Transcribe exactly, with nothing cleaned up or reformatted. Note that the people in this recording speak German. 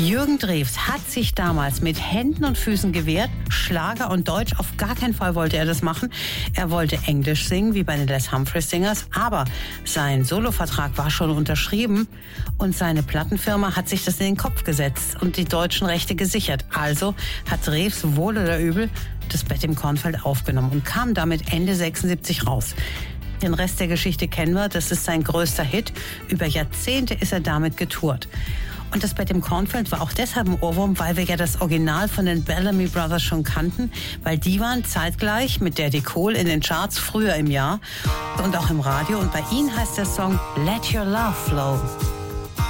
Jürgen Drews hat sich damals mit Händen und Füßen gewehrt. Schlager und Deutsch, auf gar keinen Fall wollte er das machen. Er wollte Englisch singen, wie bei den Les Humphreys Singers. Aber sein Solovertrag war schon unterschrieben und seine Plattenfirma hat sich das in den Kopf gesetzt und die deutschen Rechte gesichert. Also hat Drews wohl oder übel das Bett im Kornfeld aufgenommen und kam damit Ende sechsundsiebzig raus. Den Rest der Geschichte kennen wir, das ist sein größter Hit. Über Jahrzehnte ist er damit getourt. Und das Bett im Kornfeld war auch deshalb ein Ohrwurm, weil wir ja das Original von den Bellamy Brothers schon kannten, weil die waren zeitgleich mit Daddy Cool in den Charts früher im Jahr und auch im Radio. Und bei ihnen heißt der Song Let Your Love Flow.